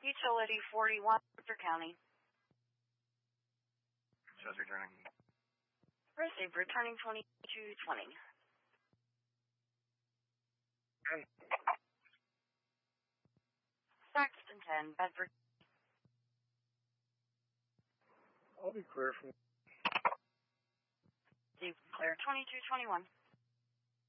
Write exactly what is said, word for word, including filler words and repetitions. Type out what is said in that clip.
Utility forty-one, Worcester County. Just returning. Receive, returning twenty-two twenty. Saxton ten, Bedford. I'll be clear from... Receive, clear twenty-two twenty-one.